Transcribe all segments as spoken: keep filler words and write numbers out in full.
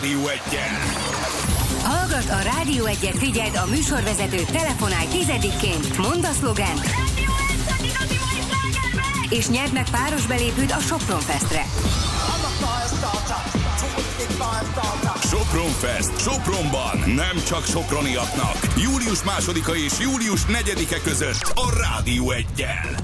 Rádió Egyen. Hallgass a Rádió Egyet, figyeld a műsorvezetőt, telefonálj tizedikként, mondd a szlogent, és nyerd meg páros belépőt a Sopron Festre. Sopron Fest, Sopronban, nem csak soproniaknak. július másodika és július negyedike között a Rádió Egyen.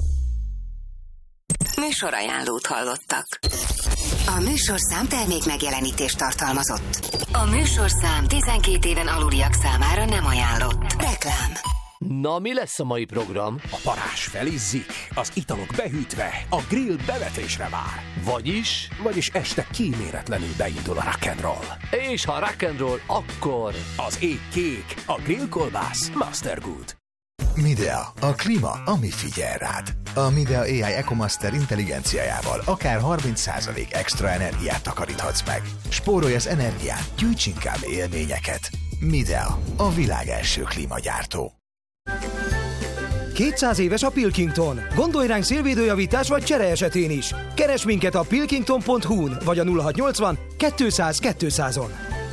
Műsorajánlót hallottak. A műsorszám termék megjelenítést tartalmazott. A műsorszám tizenkét éven aluliak számára nem ajánlott. Reklám. Na, mi lesz a mai program? A parázs felizzik, az italok behűtve, a grill bevetésre vár. Vagyis? Vagyis este kíméletlenül beindul a rock'n'roll. És ha rock'n'roll, akkor... Az ég kék, a grillkolbász Mastergood. Midea, a klíma, ami figyel rád. A Midea á i EcoMaster intelligenciájával akár harminc százalék extra energiát takaríthatsz meg. Spórolj az energián, gyűjts inkább élményeket. Midea, a világ első klímagyártó. kétszáz éves a Pilkington. Gondolj ránk szélvédőjavítás vagy csere esetén is. Keresd minket a pilkington pont hu-n vagy a nulla hatszáznyolcvan kétszáz kétszázon.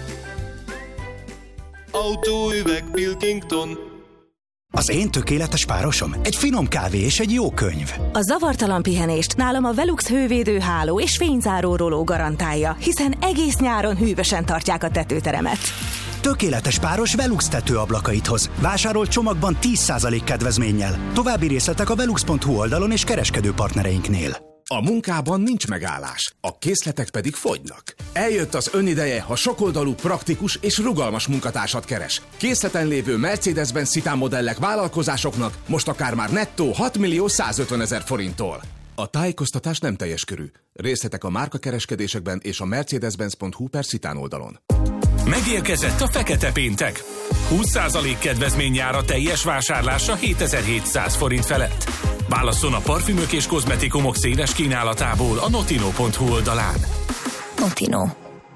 Autóüveg Pilkington. Az én tökéletes párosom egy finom kávé és egy jó könyv. A zavartalan pihenést nálam a Velux hővédő háló és fényzáró roló garantálja, hiszen egész nyáron hűvösen tartják a tetőteremet. Tökéletes páros Velux tetőablakait hoz. Vásárolt csomagban tíz százalék kedvezménnyel. További részletek a velux pont hu oldalon és kereskedő partnereinknél. A munkában nincs megállás, a készletek pedig fogynak. Eljött az önideje, ha sokoldalú, praktikus és rugalmas munkatársat keres. Készleten lévő Mercedes-Benz Citan modellek vállalkozásoknak most akár már nettó hat millió százötven ezer forinttól. A tájékoztatás nem teljes körű. Részletek a márkakereskedésekben és a mercedes-benz pont hu per Citan oldalon. Megérkezett a fekete péntek. húsz százalék kedvezmény jár a teljes vásárlásra hétezer-hétszáz forint felett. Válasszon a parfümök és kozmetikumok széles kínálatából a notino pont hu oldalán. Notino.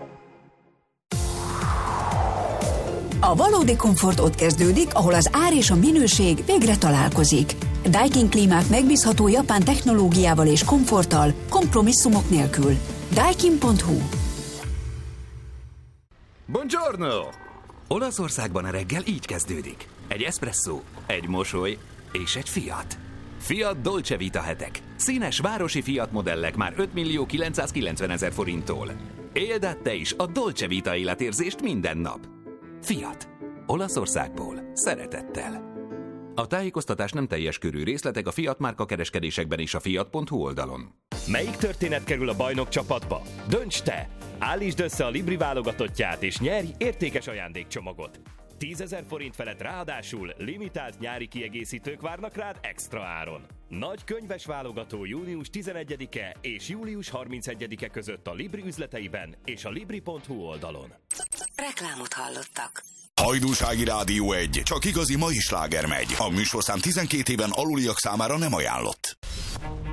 A valódi komfort ott kezdődik, ahol az ár és a minőség végre találkozik. Daikin klímák megbízható japán technológiával és komforttal, kompromisszumok nélkül. Daikin pont hu. Buongiorno! Olaszországban a reggel így kezdődik. Egy espresszó, egy mosoly és egy Fiat. Fiat Dolce Vita hetek. Színes városi Fiat modellek már öt millió kilencszázkilencven ezer forinttól. Éld át te is a Dolce Vita életérzést minden nap. Fiat. Olaszországból. Szeretettel. A tájékoztatás nem teljes körű, részletek a Fiat márka kereskedésekben és a fiat pont hu oldalon. Melyik történet kerül a bajnok csapatba? Dönts te! Állítsd össze a Libri válogatottját és nyerj értékes ajándékcsomagot. tízezer forint felett ráadásul limitált nyári kiegészítők várnak rád extra áron. Nagy könyves válogató június tizenegyedike és július harmincegyedike között a Libri üzleteiben és a libri pont hu oldalon. Reklámot hallottak. Hajdúsági Rádió egy. Csak igazi mai sláger megy. A műsorszám tizenkét éven aluliak számára nem ajánlott.